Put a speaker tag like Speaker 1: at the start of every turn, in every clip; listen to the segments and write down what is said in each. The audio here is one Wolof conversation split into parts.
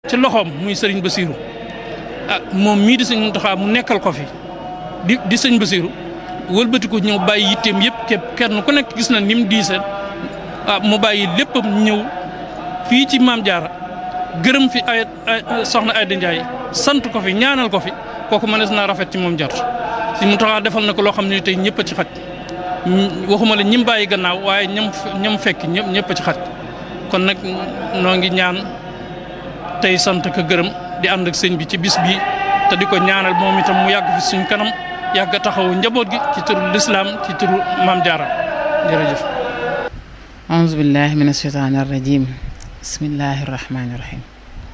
Speaker 1: ci loxoom muy sëriñ Basiiru moom mii di sëñ Muntaxa mu nekkal ko fi di sëñ Basiiru wëlbatiku ñëw bàyyi yitteem yëpp képp kenn ku nekk gis na ni mu diise mu bàyyi léppam ñëw fii ci Maam Jaara gërëm fi ay soxna Ayda Njaay sant ko fi ñaanal ko fi kooku mënees naa rafet ci moom jot sëñ Muntaxa defal na ko loo xam ne tey ñëpp a ci xaj waxuma la ñim bàyyi gannaaw waaye ñam fekk ñëpp a ci xaj kon nag noo ngi ñaan tey sant ko gërëm di ànd ak sëñ bi ci bis bi te di ko ñaanal moom itam mu yàgg fi suñ kanam yàgg taxawu njaboot gi ci turu lislaam ci turu Maam Jaara jërëjëf.
Speaker 2: auzu billahi min asheytaani arrajim bismillahi rahmaani rahim.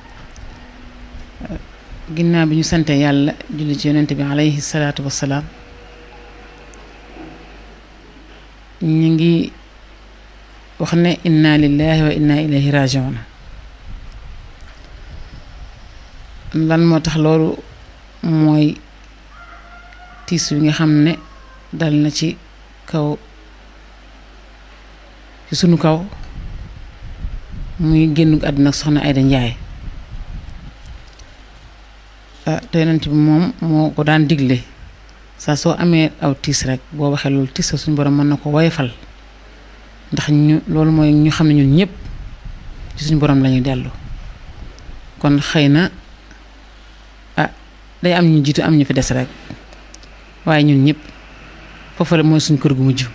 Speaker 2: ginnaaw bi ñu sante yàlla julli ci yonent bi alayhi salaatu wassalaam ñu ngi wax ne inna lillahi wa inna ilayhi rajiun. lan moo tax loolu mooy tiis wi nga xam ne dal na ci sunu kaw muy génn àdduna soxna Ayda Njaay te yonent bi moom moo ko daan digle saa soo amee aw tiis rek boo waxee loolu tiis suñu borom mën na ko woyofal ndax loolu mooy ñu xam ne ñun ñëpp ci suñu borom lañuy dellu kon xëy na day am ñu jiitu am ñu fi des rek waaye ñun ñëpp foofu rek mooy suñu kër gu mujj.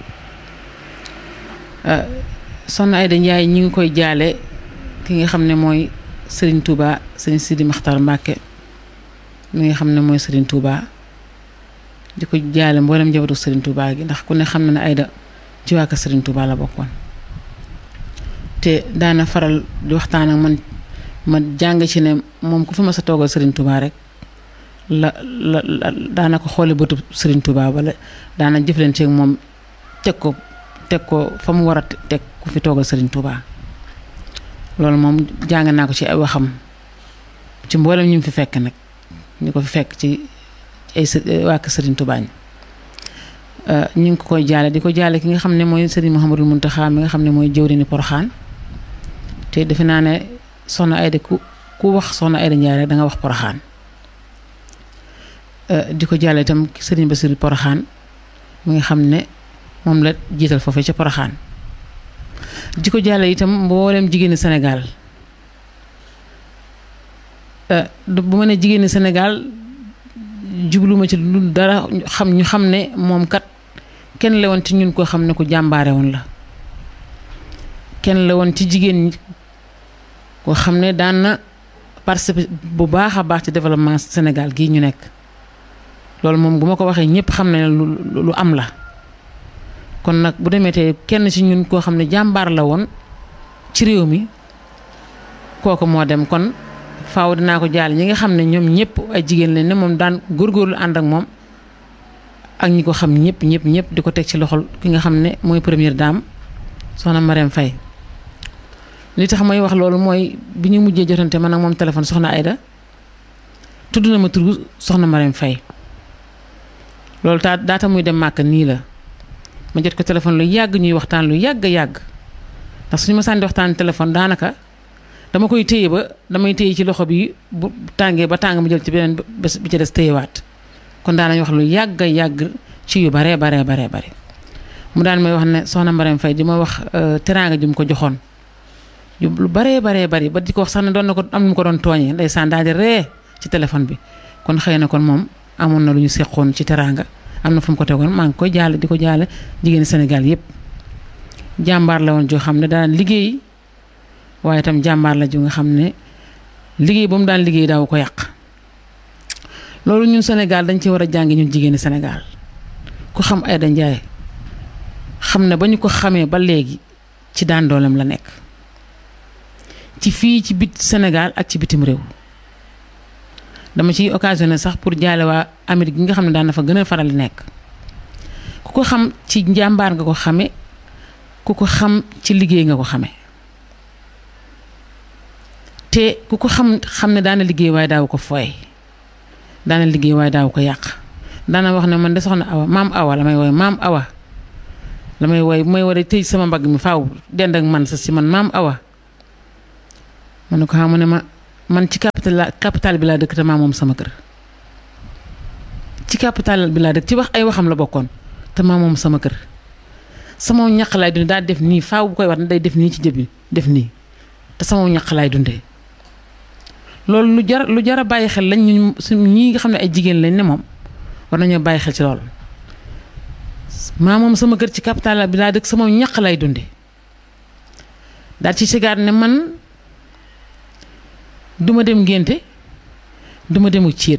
Speaker 2: soxna Ayda Njaay ñi ngi koy jaale ki nga xam ne mooy Serigne Touba Serigne Sidi Maxtar Mbàkke mi nga xam ne mooy Serigne Touba di ko jaale mboolem njabootu Serigne Touba gi ndax ku ne xam na ne Ayda ci waa kër Serigne Touba la bokkoon te daana faral di waxtaan ak man ma jàng ci ne moom ku fi ma sa toogal Serigne Touba rek la daana ko xoole bëtu Serigne Touba wala daana jëflanteeg moom teg ko fa mu war a teg ku fi toogal Serigne Touba loolu moom jàng naa ko ci ay waxam ci mboolem ñu fi fekk nag ñu ko fi fekk ci ay waa kër Serigne Touba ñi ñu ngi ko koy jaale di ko jaale ki nga xam ne mooy Serigne Mouhamadou Mountakha mi nga xam ne mooy jëwriñu Poroxaan te defe naa ne soxna Ayda ku wax soxna Ayda Njaay rek da nga wax Poroxaan di ko jaale itam Serigne Bassirou Poroxaan mi nga xam ne moom la jiital foofee ca Poroxaan di ko jaale itam mboolem jigéeni Sénégal bu ma ne jigéeni Sénégal jubluma ci lu dara ñu xam ne moom kat kenn la woon ci ñun koo xam ne ku jàmbaare woon la kenn la woon ci jigéen ñi koo xam ne daan na participer bu baax a baax ci développement Sénégal gii ñu nekk loolu moom bu ma ko waxee ñëpp xam ne lu am la kon nag bu demee tey kenn ci ñun koo xam ne jàmbaar la woon ci réew mi kooku moo dem kon faaw dinaa ko jaal ñi nga xam ne ñoom ñëpp ay jigéen lañ ne moom daan góorgóorlu ànd ak moom ak ñi ko xam ñëpp di ko teg ci loxol ki nga xam ne mooy première dame soxna Marème Faye li tax may wax loolu mooy bi ñu mujjee jotante man ak moom téléphone soxna Ayda tudd na ma turu soxna Marème Faye loolu daata muy dem màkk nii la ma jot ko téléphone lu yàgg ñuy waxtaan lu yàgg ndax suñu ma sànni waxtaan téléphone daanaka dama koy téye ba damay téye ci loxo bi bu tàngee ba tàng ma jël ci beneen bés bi ci des téyewaat kon daanañ wax lu yàgg ci yu bare mu daan may wax ne soxna Marème Faye di ma wax teraanga ju mu ko joxoon lu bare bari ba di ko wax sax ne doon na ko am nu mu ko doon tooñee ndeysaan daal di ree ci téléphone bi kon xëy na kon moom amoon na lu ñu seqoon ci teraanga am na fu mu ko tegoon maa ngi koy jaale di ko jaale jigéeni Sénégal yëpp jàmbaar la woon joo xam ne daan liggéey waaye itam jàmbaar la ju nga xam ne liggéey ba mu daan liggéey daaw ko yàq loolu ñun Sénégal dañ ci war a jàngi ñun jigéeni Sénégal ku xam Ayda Njaay xam ne ba ñu ko xamee ba léegi ci daan dooleem la nekk ci fii ci bit Sénégal ak ci bitim réew dama ciy occasionné sax pour jaale waa Amérique gi nga xam ne daan na fa gën a faral di nekk ku ko xam ci njàmbaar nga ko xame ku ko xam ci liggéey nga ko xame te ku ko xam ne daana liggéey waaye daaw ko fooy daana liggéey waaye daaw ko yàq daana wax ne man de soxna Awa maam Awa la may wooy maam Awa la may wooy bu may war a tëj sama mbagg mi faaw dend ak man sa si man maam Awa ma ne ko xam ne ma man ci capital bi laa dëkk te maa moom sama kër ci capital bi laa dëkk ci wax ay waxam la bokkoon te maa moom sama kër sama ñaq laay dundee daal def nii faaw bu koy wax day def nii ci jëb bi def nii te sama ñaq laay dundee loolu lu jar a bàyyi xel lañ ñu ñii nga xam ne ay jigéen lañ ne moom war nañoo bàyyi xel ci loolu maa moom sama kër ci capital bi laa dëkk sama ñaq laay dundee daal ci sigaat ne man duma dem ngénte duma demu céet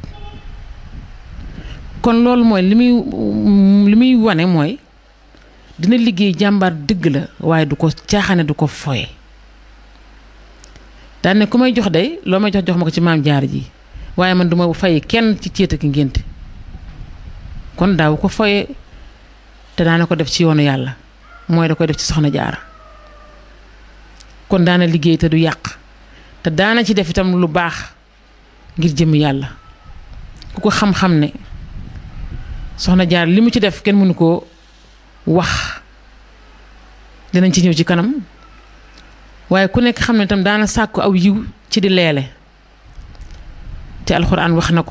Speaker 2: kon loolu mooy li muy wane mooy dina liggéey jàmbaar dëgg la waaye du ko caaxaane du ko foye daan ne ku may jox day loo may jox ma ko ci maam Jaara ji waaye man duma fay kenn ci céet ak ngénte kon daaw ko foye te daana ko def ci yoonu yàlla mooy da koy def ci soxna Jaara kon daana liggéey te du yàq te daana ci def itam lu baax ngir jëm yàlla ku ko xam-xam ne soxna Jaara li mu ci def kenn mënu koo wax dinañ ci ñëw ci kanam waaye ku nekk xam ne itam daana sàkku aw yiw ci di leele te alxuraan wax na ko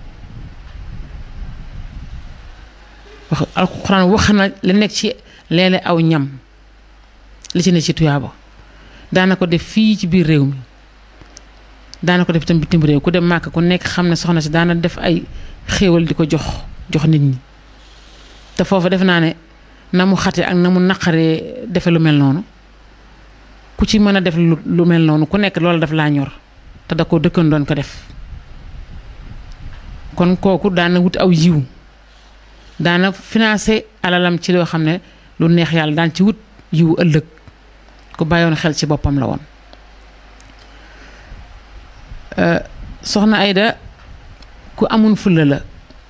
Speaker 2: alxuraan wax na li nekk ci leele aw ñam li ci ne ci tuyaaba daana ko def fii ci biir réew mi daana ko def itam bitim réew ku dem màkk ku nekk xam ne soxna si daana def ay xéewal di ko jox nit ñi te foofu def naa ne na mu xate ak na mu naqaree defe lu mel noonu ku ci mën a def lu mel noonu ku nekk loolu daf laa ñor te da ko dëkkan doon ko def kon kooku daana wut aw yiw daana financé alalam ci loo xam ne lu neex yàlla daan ci wut yiw ëllëg ku bàyyoon xel ci boppam la woon soxna Ayda ku amun fulla la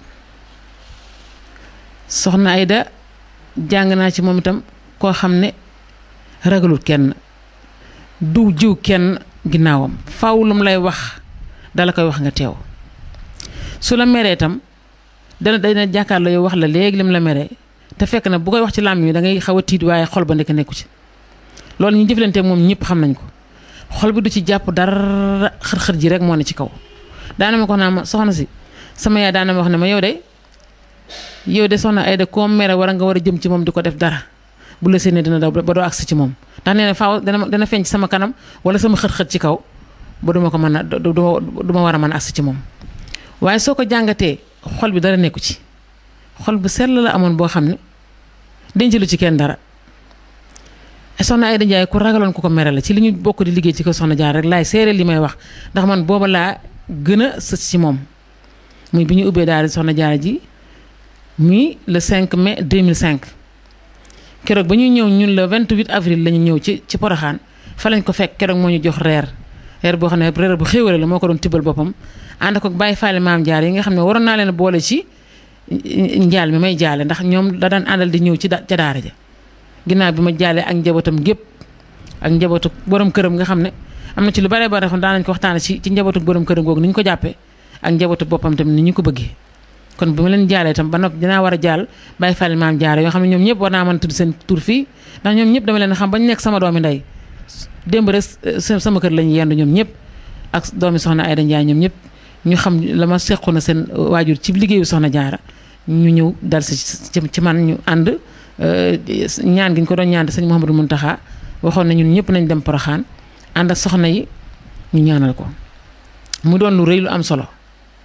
Speaker 2: soxna Ayda jàng naa ci moom itam koo xam ne ragalul kenn du jiw kenn ginnaawam faaw lu mu lay wax dala koy wax nga teew su la meree itam dana jàkkaarloo yow wax la léegi lim la meree te fekk na bu koy wax ci làmmiñ wi da ngay xaw a tiit waaye xol ba nekku ci loolu ñu jëflante moom ñëpp xam nañ ko xol bi du ci jàpp dara xër-xër ji rek moo ne ci kaw daana ma ko naa ma soxna si sama yaay daana ma wax ne ma yow de soxna Ayda koo mere war nga war a jëm ci moom di ko def dara bu la séenee dina daw ba doo agsi ci moom ndax nee na faaw dana feeñ ci sama kanam wala sama xët-xët ci kaw ba duma ko mën a duma war a mën a agsi ci moom waaye soo ko jàngatee xol bi dara nekku ci xol bu sell la amoon boo xam ne denc lu ci kenn dara soxna Ayda Njaay ku ragaloon ku ko mere la ci li ñu bokk di liggéey ci ko soxna Jaara rek laay seere li may wax ndax man booba laa gën a sës ci moom muy bi ñu ubbee daal soxna Jaara ji mi le 5 mai 2005 keroog ba ñuy ñëw ñun le 28 avril la ñu ñëw ci Poroxaan fa lañ ko fekk keroog moo ñu jox reer boo xam ne reer bu xéwale la moo ko doon tibbal boppam ànd ko bàyyi faale maam Jaara yi nga xam ne waroon naa leen boole ci njaal mi may jaale ndax ñoom da daan àndal di ñëw ca daara ja ginnaaw bi ma jaalee ak njabootam gépp ak njabootu borom këram nga xam ne am na ci lu bare bare xam daan nañ ko waxtaane ci njabootu borom këram googu ni ñu ko jàppee ak njabootu boppam tamit ni ñu ko bëggee kon bu ma leen jaalee itam ba noppi dinaa war a jaal bàyyi fàlle maam Jaara yoo xam ne ñoom ñëpp war naa mën a tudd seen tur fii ndax ñoom ñëpp dama leen xam ba ñu nekk sama doomi ndey démb rek sama kër lañu yendu ñoom ñëpp ak doomi soxna Ayda Njaay ñoom ñëpp ñu xam la ma sequ na seen waajur ci liggéeyu soxna Jaara ñu ñëw dal si ci man ñu ànd ñaan gi ñu ko doon ñaan sëñ Mouhamadou Mountakha waxoon na ñun ñëpp nañ dem Poroxaan ànd ak soxna yi ñu ñaanal ko mu doon lu rëy lu am solo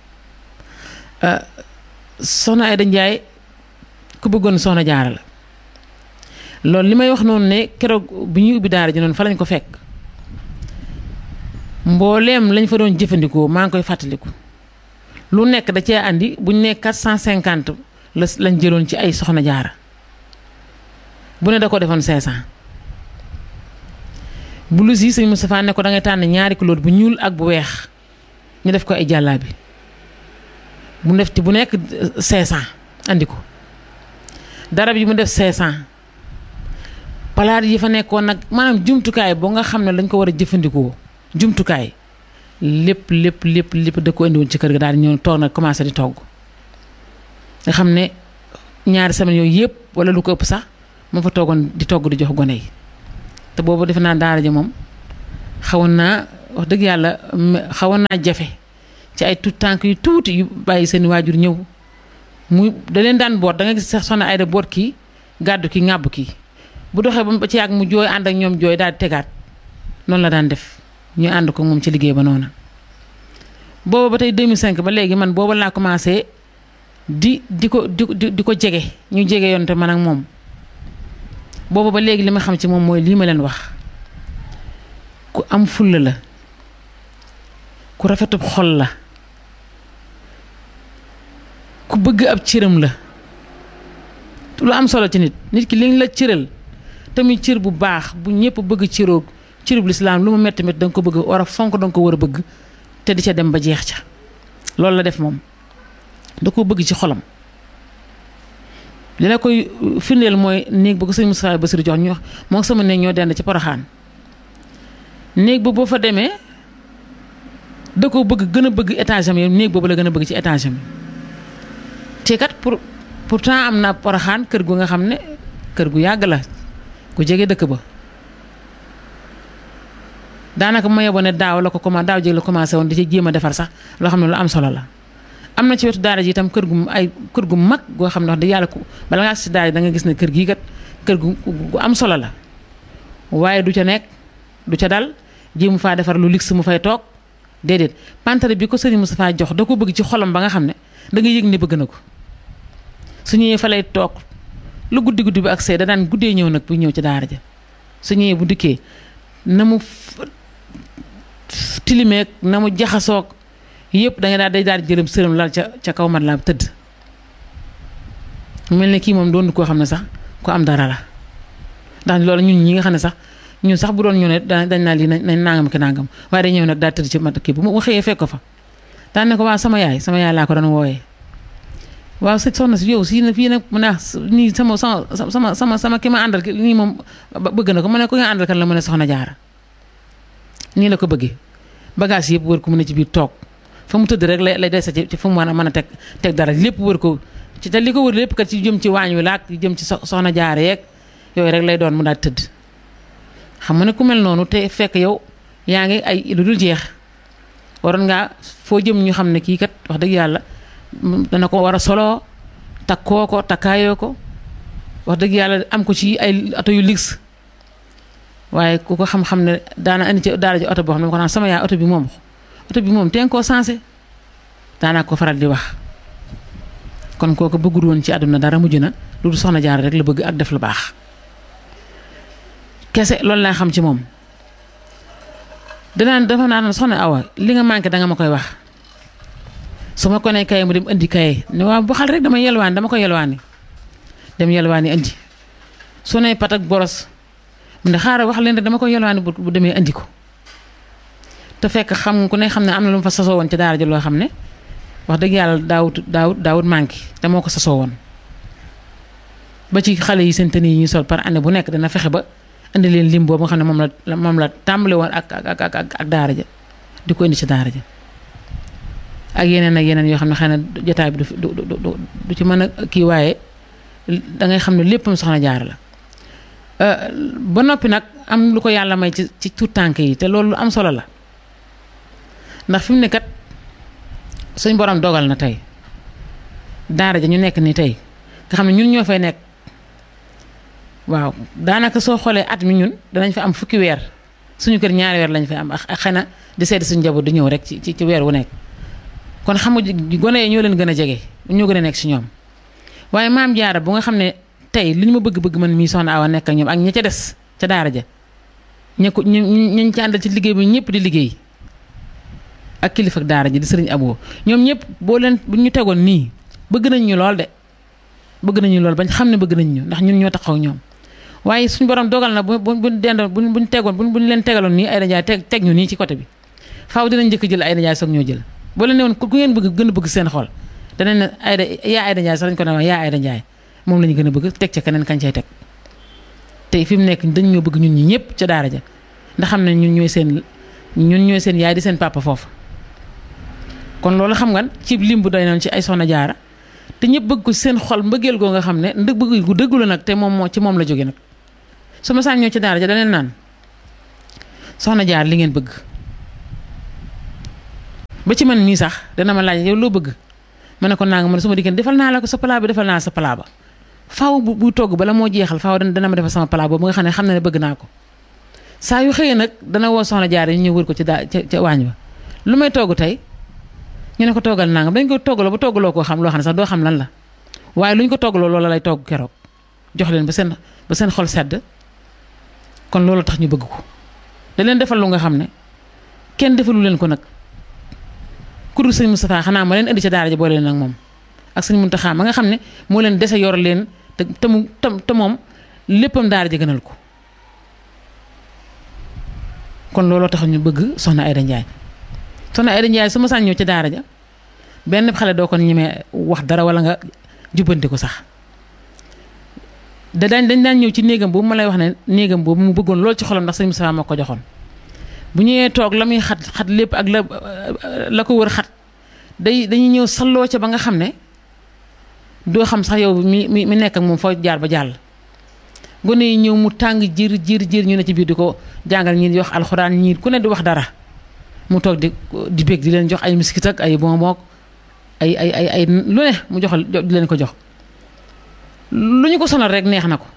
Speaker 2: soxna Ayda Njaay ku bëggoon soxna Jaara la loolu li may wax noonu ne keroog bi ñuy ubbi daara ji noonu fa lañ ko fekk mbooleem lañ fa doon jëfandikoo maa ngi koy fàttaliku lu nekk da cee andi buñ ne 450 lañ jëloon ci ay soxna Jaara bu ne da ko defoon 500 blouse yi sëñ Moustapha ne ko da ngay tànn ñaari couleur bu ñuul ak bu weex ñu def ko ay jàllaabi bu nekk 500 andi ko darab yi mu def 500 palaat yi fa nekkoon nag maanaam jumtukaay boo nga xam ne dañ ko war a jëfandikoo jumtukaay lépp da ko indi woon ci kër ga daal di ñëw toog nag commencé di togg nga xam ne ñaari semaine yooyu yëpp wala lu ko ëpp sax moo fa toogoon di togg di jox gone yi te boobu defe naa daara ja moom xawoon naa wax dëgg yàlla xawoon naa jafe ci ay tout tànk yu tuuti yu bàyyi seen waajur ñëw muy da leen daan boot da nga gis sax soxna Ayda boot kii gàddu ki ŋàbb kii bu doxee ba ci yàgg mu jooy ànd ak ñoom jooy daal di tegaat noonu la daan def ñu ànd ko moom ci liggéey ba noonu. booba ba tey 2005 ba léegi man booba laa commencé di ko jege ñu jege yoon te man ak moom booba ba léegi li ma xam ci moom mooy lii ma leen wax ku am fulla la ku rafetub xol la ku bëgg ab cëram la lu am solo ci nit ki liñ la cëral tamit cër bu baax bu ñëpp bëgg cëroog cërub lislaam lu mu metti metti da nga ko bëgg war a fonk da nga ko war a bëgg te di ca dem ba jeex ca loolu la def moom da ko bëgg ci xolam li la koy firndeel mooy néeg ba ko sëñ Moustapha Bassirou jox ñu wax moo sama néeg ñoo dend ci Poroxaan néeg ba boo fa demee da ko bëgg gën a bëgg étage am yow néeg boobu la gën a bëgg ci étage am te kat pourtant am na Poroxaan kër gu nga xam ne kër gu yàgg la ku jege dëkk ba daanaka ma yeboo ne daaw jéeg la commencé woon di ci jéem a defar sax loo xam ne lu am solo la. am na ci wetu daara ji itam kër gu mag goo xam ne wax dëgg yàlla ku bala ngaa si daara da nga gis ne kër gii kat kër gu am solo la waaye du ca nekk du ca dal jéemu faa defar lu luxe mu fay toog déedéet pantare bi ko sëriñ Moustapha jox da ko bëgg ci xolam ba nga xam ne da nga yëg ne bëgg na ko su ñëwee fa lay toog lu guddi bi ak see da daan guddee ñëw nag bu ñëw ci daara ja su ñëwee bu dikkee na mu tilimeeg na mu jaxasoog yëpp da nga daal di jëlëm sërëm lal ca kaw mat laa tëdd mel ne kii moom doon koo xam ne sax ku am dara la ndax loolu ñun ñi nga xam ne sax ñun sax bu doon ñu ne dañ naa lii nañ nangam ki nangam waaye day ñëw nag daal tëdd ci mat kii bu mu xëyee fekk ko fa daan ne ko waaw sama yaay laa ko doon wooyee waaw soxna si yow si fii nag mu ne nii sama ki ma àndal nii moom bëgg na ko mu ne ko nga àndal kan la mu ne soxna Jaara nii la ko bëggee bagage yëpp wër ko mu ne ci biir toog fa mu tëdd rek lay dese ci fu mu mën a teg dara lépp wër ko ci te li ko wër lépp kat ci jëm ci waañ wi laak jëm ci soxna Jaara yeeg yooyu rek lay doon mu daal tëdd xam nga ne ku mel noonu te fekk yow yaa ngi ay lu dul jeex waroon ngaa foo jëm ñu xam ne kii kat wax dëgg yàlla dana ko war a soloo takkoo ko takkaayoo ko wax dëgg yàlla am ko ci ay oto yu luxe waaye ku ko xam-xam ne daana indi ci daara ji oto boo xam ne ko naan sama yaay oto bi moom teen koo sensé daanaa ko faral di wax kon kooku bëggul woon ci àdduna dara mujj na lu dul soxna Jaara rek la bëgg ak def lu baax kese loolu laa xam ci moom dafa naan soxna Awa li nga manqué danga ma koy wax su ma ko nee kaye mu dem indi kaye ne waaw bu xal rek dama ko yelwaani dem yelwaani indi su ne pat ak boros mu ne xaaral wax leen rek dama ko yelwaani bu demee indi ko te fekk xam ku ne xam ne am na lu mu fa sasoo woon ci daara ji loo xam ne wax dëgg yàlla daawut manqué te moo ko sasoo woon ba ci xale yi seen tenue yi ñuy sol par année bu nekk dana fexe ba indi leen lim boobu nga xam ne moom la tàmbale woon ak daara ja di ko indi ci daara ja ak yeneen yoo xam ne xëy na jotaay bi du ci mën a kii waaye dangay xam ne léppam soxna Jaara la ba noppi nag am lu ko yàlla may ci tuut tànk yi te loolu lu am solo la ndax fi mu ne kat suñ borom dogal na tey daara ja ñu nekk ni tey nga xam ne ñun ñoo fay nekk waaw daanaka soo xoolee at mi ñun danañ fa am fukki weer suñu kër ñaari weer lañ fay am ak xëy na di seeti suñu njaboot di ñëw rek ci weer wu nekk kon xam nga gone yi ñoo leen gën a jege ñoo gën a nekk si ñoom waaye maam Jaara bu nga xam ne tey li ñu ma bëgg man mii soxna Awa nekk ak ñoom ak ña ca des ca daara ja ñañ ci àndal ci liggéey bi ñëpp di liggéey ak kilifa ak daara ji di sëriñ Abo ñoom ñëpp boo leen bu ñu tegoon nii bëgg nañ ñu lool de bëgg nañu lool bañ xam ne bëgg nañ ñu ndax ñun ñoo taxaw ñoom waaye suñu borom dogal na buñ dendoon buñ tegoon buñ leen tegaloon nii ay dajaay teg ñu nii ci côté bi faaw dinañ njëkk jël ay dajaay soog ñoo jël boo leen ne woon ku ngeen bëgg gën a bëgg seen xol danañ ne ay dajaay sax dañ ko ne yaa ay dajaay moom la ñu gën a bëgg teg ca keneen kañ cay teg tey fi mu nekk dañ ñoo bëgg ñun ñi ñëpp ca daara ja ndax xam ne ñun ñooy seen yaay di seen papa foofu kon loolu xam nga ci lim bu doy noonu ci ay soxna Jaara te ñëpp bëgg ko seen xol mbëggeel goo nga xam ne bëgg gu dëggu la nag te moom ci moom la jóge nag su ma saan ñëw ci daara ja da leen naan soxna Jaara li ngeen bëgg ba ci man mii sax dana ma laaj yow loo bëgg ma ne ko naa nga man su ma dikkee defal naa la ko sa plat bi defal naa sa plat ba faaw bu togg bala moo jeexal faaw dana ma defal sama plat boobu nga xam ne bëgg naa ko saa yu xëyee nag dana woo soxna Jaara ñu ñëw wër ko ca waañ ba lu may togg tey ñu ne ko toggal naa nga dañ ko toggaloo ba toggaloo koo xam loo xam ne sax doo xam lan la waaye lu ñu ko toggaloo loola lay togg keroog jox leen ba seen xol sedd kon loolu tax ñu bëgg ko da leen defal lu nga xam ne kenn defalu leen ko nag ku dul sëñ Moustapha xanaa ma leen indi ca daara ja boole leen ak moom ak sëñ Muntaxa ma nga xam ne moo leen dese yor leen te moom léppam daara ja gënal ko kon looloo tax ñu bëgg soxna Aïda Ndiaye soxna Aïda Ndiaye su ma saan ñëw ca daara ja benn xale doo ko ñemee wax dara wala nga jubbanti ko sax dañ daan ñëw ci néegam boobu ma lay wax ne néegam boobu mu bëggoon loolu ci xolam ndax sëñ Moustapha moo ko joxoon bu ñëwee toog la muy xat lépp ak la ko wër xat dañuy ñëw salloo ca ba nga xam ne doo xam sax yow mi nekk ak moom foo jaar ba jàll gone yi ñëw mu tàng jër ñu ne ci biir di ko jàngal ñii di wax alxuraan ñii ku ne di wax dara mu toog di bég di leen jox ay miskit ak ay bonbon ay lu ne mu jox di leen ko jox lu ñu ko sonal rek neex na ko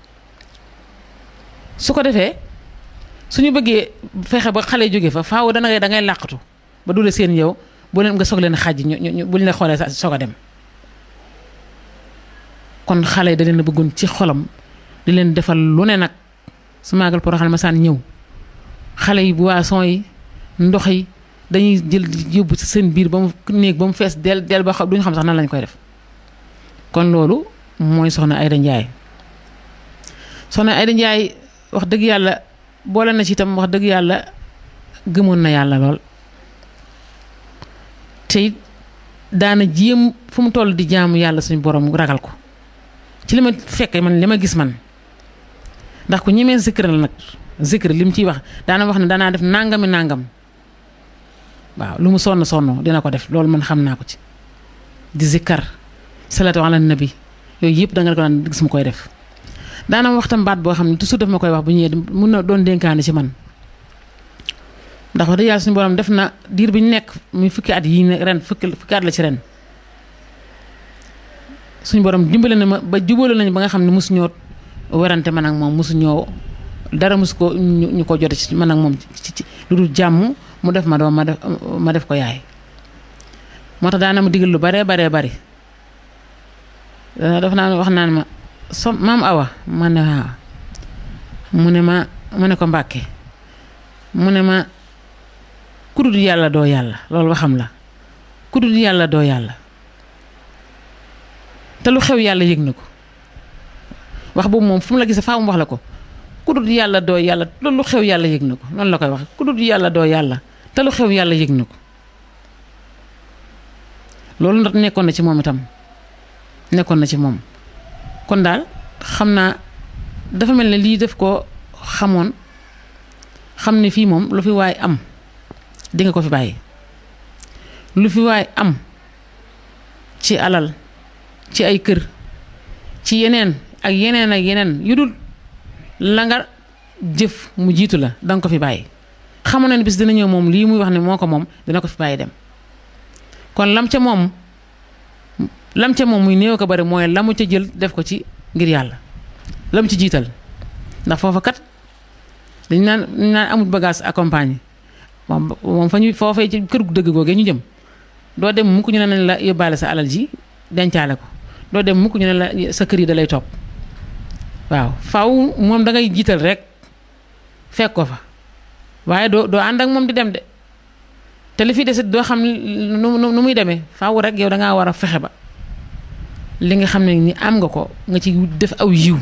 Speaker 2: su ko defee suñu bëggee fexe ba xale jóge fa faaw da ngay làqatu ba dule seen yow bu leen nga soog leen xàjj ñu buñ la xoolee soog a dem kon xale yi da leen a bëggoon ci xolam di leen defal lu ne nag su maagal Porokhane ma saan ñëw xale yi boisson yi ndox yi dañuy jël yóbbu ci seen biir ba mu néeg ba mu fees del ba xam duñu xam sax nan lañ koy def kon loolu mooy soxna Aïda Ndiaye soxna Aïda Ndiaye wax dëgg yàlla boole na ci itam wax dëgg yàlla gëmoon na yàlla lool te daana jéem fu mu toll di jaamu yàlla suñu borom ragal ko ci li ma fekkee man li ma gis man ndax ku ñemee zikr la nag zikr li mu ciy wax daana wax ne danaa def nangami nangam waaw lu mu sonn dina ko def loolu man xam naa ko ci di zikkar salatu ala nabi yooyu yëpp da nga ko daan gis mu koy def daana wax tam baat boo xam ne toujours daf ma koy wax bu ñëwee mun na doon dénkaane ci man ndax wax dëgg yàlla suñu borom def na diir bi ñu nekk muy fukki at yi ren fukki at la ci ren suñu borom dimbale na ma ba jubóole nañu ba nga xam ne mosu ñoo werante man ak moom mosu ñoo dara mosu ko ñu ko jote ci man ak moom ci lu dul jàmm mu def ma doom ma def ko yaay moo tax daana ma digal lu baree bari daf naa wax naan ma maam Awa ma ne waaw mu ne ko Mbàkke mu ne ma ku dul yàlla doo yàlla loolu waxam la ku dul yàlla doo yàlla te lu xew yàlla yëg na ko wax boobu moom fu mu la gisee faa mu wax la ko ku dul yàlla doo yàlla te lu xew yàlla yëg na ko noonu la koy wax ku dul yàlla doo yàlla te lu xew yàlla yëg na ko loolu nag nekkoon na ci moom itam nekkoon na ci moom kon daal xam naa dafa mel ne lii def ko xamoon xam ne fii moom lu fi waay am di nga ko fi bàyyi lu fi waay am ci alal ci ay kër ci yeneen ak yeneen yu dul la nga jëf mu jiitu la danga ko fi bàyyi xamoon na ne bis dina ñëw moom lii muy wax ne moo ko moom dina ko fi bàyyi dem kon lam ca moom muy néew ko bari mooy la mu ca jël def ko ci ngir yàlla la mu ci jiital ndax foofa kat dañ naan amul bagage accompagné moom fa ñu foofee ci kër gu dëgg googee ñu jëm doo dem mukk ñu ne nañ la yóbbaale sa alal ji dencaale ko doo dem mukk ñu ne la sa kër yi da lay topp waaw faaw moom da ngay jiital rek fekk ko fa waaye doo ànd ak moom di dem de te li fi desit doo xam nu muy demee faaw rek yow dangaa war a fexe ba li nga xam ne ni am nga ko nga ci def aw yiw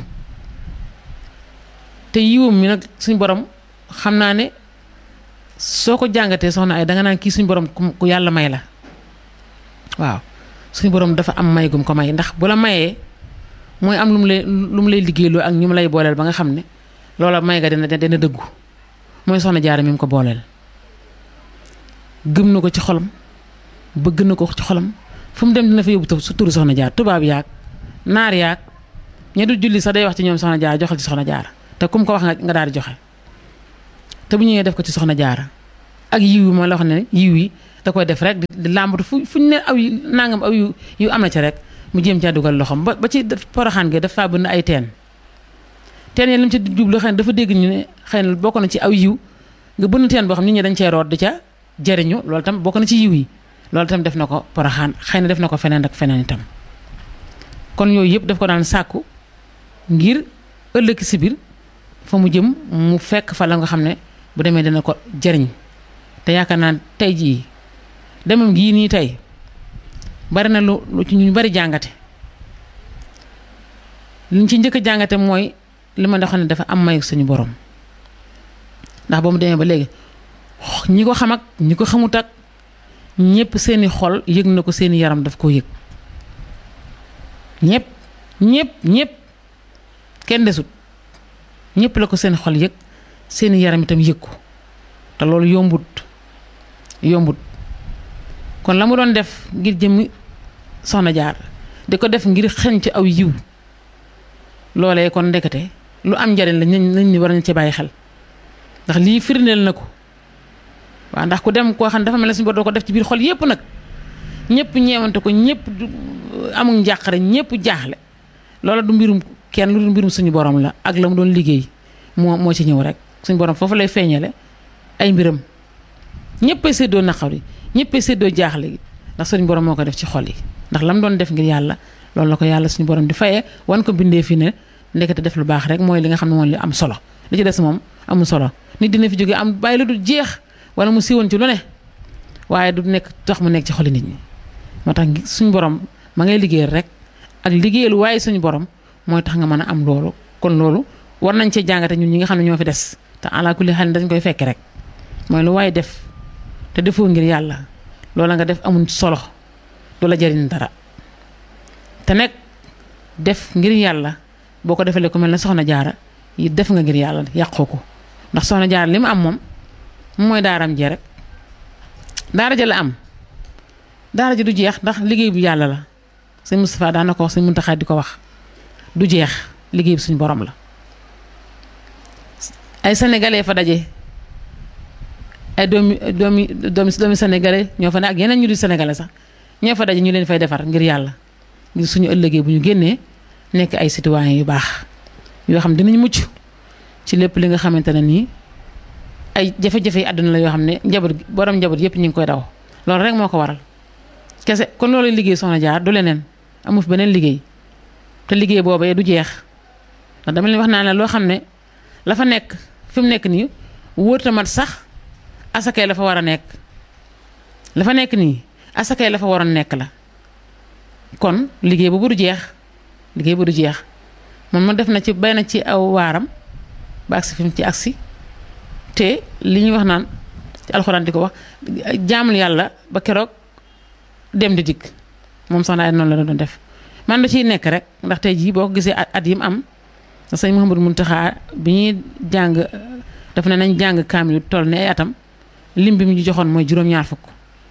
Speaker 2: te yiwam mi nag suñ borom xam naa ne soo ko jàngatee soxna ay danga naan kii suñ borom ku yàlla may la waaw suñu borom dafa am may gum ko may ndax bu la mayee mooy am lu mu lay liggéeyloo ak ñu mu lay booleel ba nga xam ne loola may nga dina dëggu mooy soxna Jaara mi mu ko booleel gëm na ko ci xolam bëgg na ko ci xolam fu mu dem dina fa yóbbu su turu soxna Jaara tubaab yaag naar yaag ña du julli sax day wax ci ñoom soxna Jaara joxal ci soxna Jaara te kum ko wax nga daal di joxe te bu ñëwee def ko ci soxna Jaara ak yiw yi ma la wax ne yiw yi da koy def rek di làmbatu fuñ ne aw nangam aw yu am na ci rek mu jéem caa dugal loxoom ba ci Poroxaan gi dafa bëgg ay teen yi li mu ci jublu xëy na dafa dégg ñu ne xëy na bokk na ci aw yiw nga bënn teen boo xam nit ñi dañ cee root di ca jëriñu loolu tam bokk na ci yiw yi loolu tam def na ko Poroxaan xëy na def na ko feneen ak feneen itam kon yooyu yëpp daf ko daan sàkku ngir ëllëg si biir fa mu jëm mu fekk fa la nga xam ne bu demee dina ko jëriñ te yaakaar naa tey jii demam gii nii tey bari na lu ci ñu bari jàngate liñ ci njëkk a jàngate mooy li ma xam ne dafa am mayu suñu borom ndax ba mu demee ba léegi ñi ko xam ak ñi ko xamut ak ñëpp seeni xol yëg na ko seeni yaram daf koo yëg ñëpp kenn desut ñëpp la ko seen xol yëg seeni yaram itam yëg ko te loolu yombut kon la mu doon def ngir jëmmi Soxna Jaara di ko def ngir xeñ ci aw yiw loolee kon ndekete lu am njariñ la ñi war nañ ci bàyyi xel ndax lii firndeel na ko waaw ndax ku dem koo xam ne dafa mel ne suñu bor doo ko def ci biir xol yépp nag ñëpp ñeewante ko ñëpp amul njàqare ñëpp jaaxle loola du mbirum kenn lu du mbirum suñu borom la ak la mu doon liggéey moo ci ñëw rek suñu borom foofu lay feeñale ay mbiram ñëppay séddoo naqar yi ñëppay séddoo jaaxle gi ndax suñu borom moo ko def ci xol yi ndax la mu doon def ngir yàlla loolu la ko yàlla suñu borom di fayee wan ko bindee fi ne ndekete def lu baax rek mooy li nga xam ne mooy li am solo li ci des moom amul solo nit dina fi jóge am bàyyi la du jeex wala mu siiwoon ci lu ne waaye du nekk tax mu nekk ci xoli nit ñi moo tax suñu borom ma ngay liggéeyal rek ak liggéeyalu waaye suñu borom mooy tax nga mën a am loolu kon loolu war nañ cee jàngate ñun ñi nga xam ne ñoo fi des te ala kulli xel dañ koy fekke rek mooy lu waaye def te defoo ngir yàlla loola nga def amul solo du la jëriñ dara te nag def ngir yàlla boo ko defalee ku mel ne Soxna Jaara yi def nga ngir yàlla yàqoo ko ndax Soxna Jaara li mu am moom mooy daaram jee rek daara ja la am daara ji du jeex ndax liggéey bu yàlla la sëñ Moustapha daan na ko wax sëñ Muntaxa di ko wax du jeex liggéey bi suñu borom la ay sénégalais fa daje ay doomi sénégalais ñoo fa ne ak yeneen ñu di sénégalais sax ñoo fa daje ñu leen fay defar ngir yàlla ngir suñu ëllëgee bu ñu génnee nekk ay citoyens yu baax yoo xam dinañ mucc ci lépp li nga xamante ne nii ay jafe-jafe yi àdduna la yoo xam ne borom njaboot yëpp ñu ngi koy daw loolu rek moo ko waral kese kon loolu liggéey Soxna Jaara du leneen amu fi beneen liggéey te liggéey boobee du jeex ndax dama leen wax naa ne loo xam ne la fa nekk fi mu nekk nii wóorta mat sax asakay la fa war a nekk la fa nekk nii asakay la fa waroon nekk la kon liggéey boobu du jeex moom ma def na ci bay na ci aw waaram ba agsi fi mu ci agsi te li ñuy wax naan ci alxuraan di ko wax jaamul yàlla ba keroog dem di dikk moom Soxna ay noonu la doon def man da ciy nekk rek ndax tey jii boo ko gisee at yi mu am sëñ Mouhamadou Mountakha bi ñuy jàng dafa ne nañ jàng kaamil toll ne ay atam lim bi mu ñu joxoon mooy juróom-ñaar fukk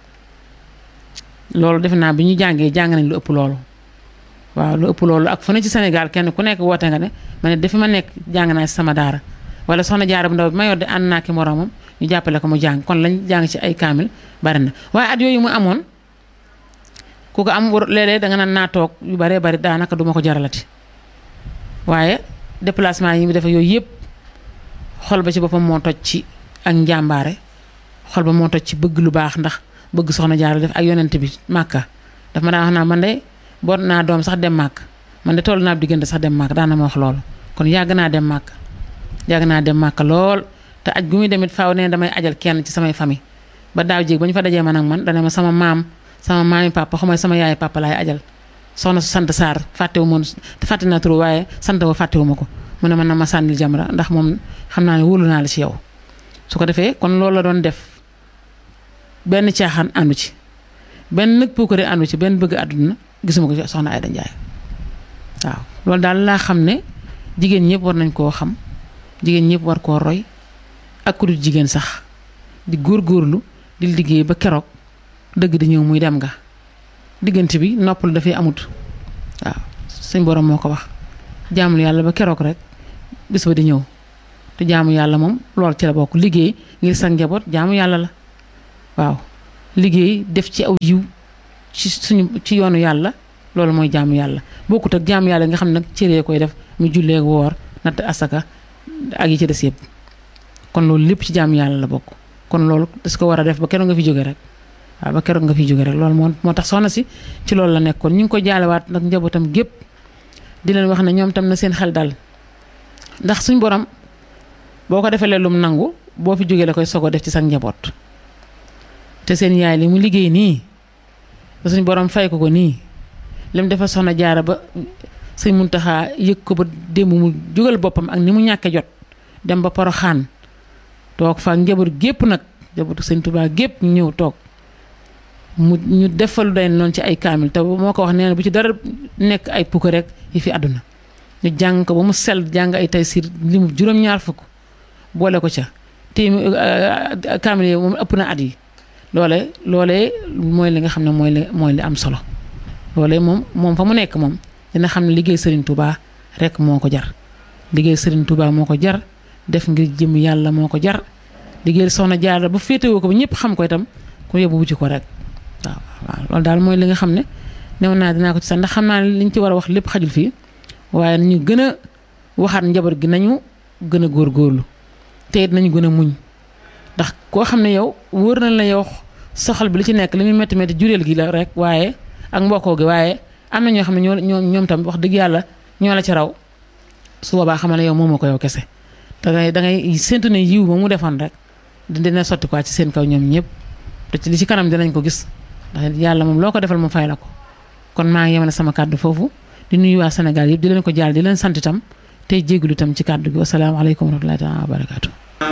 Speaker 2: loolu defe naa bi ñu jàngee jàng nañ lu ëpp loolu waaw lu ëpp loolu ak fu ne ci Sénégal kenn ku nekk woote nga ne ma ne dafi ma nekk jàng naa ci sama daara wala Soxna Jaara bu ndaw bi ma yor de ànd naa ki moroomam ñu jàppale ko mu jàng kon lañ jàng ci ay kaamil bari na waaye at yooyu mu amoon ku ko am léeg-léeg danga naan naa toog yu baree bari daanaka duma ko jaralati waaye déplacement yi mu def yooyu yëpp xol ba ci boppam moo toj ci ak njàmbaare xol ba moo toj ci bëgg lu baax ndax bëgg Soxna Jaara def ak yonent bi Màkka daf ma daan wax naa man de boot naa doom sax dem Màkk man de toll naa diggante sax dem Màkk daan na ma wax loolu kon yàgg naa dem Màkk lool te aj gu muy demit faaw ne damay ajal kenn ci samay famille ba daaw jéeg ba ñu fa dajee man ak man dana ma sama maami papa xamay sama yaay papa laay ajal soxna su sant Sarr fàtte naa turu waaye sant wa fàttewu ma ko mu ne man na ma sànnil Jamra ndax moom xam naa ne wóolu naa la ci yow su ko defee kon loolu la doon def benn caaxaan àndu ci benn nag puukare àndu ci benn bëgg àdduna gisuma ko ci Soxna Aida Ndiaye waaw loolu daal laa xam ne jigéen ñëpp war nañ koo xam jigéen ñëpp war koo roy ak ku dul jigéen sax di góorgóorlu di liggéey ba keroog dëgg di ñëw muy dem nga diggante bi noppal dafay amut waaw suñ borom moo ko wax jaamul yàlla ba keroog rek bis ba di ñëw te jaamu yàlla moom lool ci la bokk liggéey ngir sa njaboot jaamu yàlla la waaw liggéey def ci aw yiw ci yoonu yàlla loolu mooy jaamu yàlla bokkut ak jaamu yàlla nga xam ne nag cëree koy def mu jullee woor natt asaka ak yi ci des yëpp kon loolu lépp ci jaamu yàlla la bokk kon loolu das ko war a def ba keroog nga fi jóge rek waaw ba keroog nga fi jóge rek loolu moo tax soxna si ci loolu la nekkoon ñu ngi ko jaalewaat nag njabootam gépp di leen wax ne ñoom tam na seen xel dal ndax suñ borom boo ko defee lum nangu boo fi jógee la koy sogo def ci sa njaboot te seen yaay li mu liggéey nii ba suñ borom fay ko nii lim dafa soxna jaara ba sëñ Muntaxa yëg ko ba démb mu jógal boppam ak ni mu ñàkke jot dem ba Poroxaan toog fa njaboot gépp nag njabootu sëñ Tuubaa gépp ñu ñëw toog ñu defalu day noonu ci ay kaamil te moo ko wax nee na bu ci dara nekk ay pukk rek yi fi àdduna ñu jàng ko ba mu sell jàng ay Taysiir li mu juróom-ñaar fukk boole ko ca te kaamil yi moom ëpp na at yi loolee mooy li nga xam ne mooy li am solo loolee moom fa mu nekk moom dina xam ne liggéey Serigne Touba rek moo ko jar liggéey Serigne Touba moo ko jar def ngir jëm yàlla moo ko jar liggéey soxna Jaara ba féetewoo ko ba ñëpp xam ko itam ku yóbbu ci ko rek waaw loolu daal mooy li nga xam ne new naa dinaa ko ci sax ndax xam naa ne liñ ci war a wax lépp xajul fii waaye nañu gën a waxaat njaboot gi nañu gën a góorgóorlu te it nañu gën a muñ ndax koo xam ne yow wóor na la yow soxal bi li ci nekk li muy métti métti jureel gi la rek waaye ak mbokkoo gi waaye am na ñoo xam ne ñoom tam wax dëgg yàlla ñoo la ci raw su boobaa xamal ne yow moomoo ko yow kese da ngay séntu ne yiw ba mu defoon rek dina sotti quoi ci seen kaw ñoom ñëpp te ci li ci kanam dinañ ko gis ndax yàlla moom loo ko defal mu fay la ko kon maa ngi yemale sama kàddu foofu di nuyu waa Sénégal yëpp di leen ko jaal di leen sant itam tey jégalu itam ci kàddu gi wasalaamaaleykum wa rahmatullahi taala wa barakaatu